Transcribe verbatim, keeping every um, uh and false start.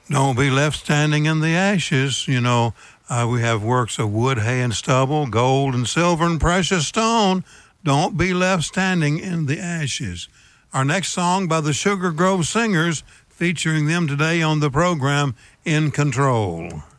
Don't be left standing in the ashes. You know, uh, we have works of wood, hay, and stubble, gold and silver and precious stone. Don't be left standing in the ashes. Our next song by the Sugar Grove Singers, featuring them today on the program, In Control.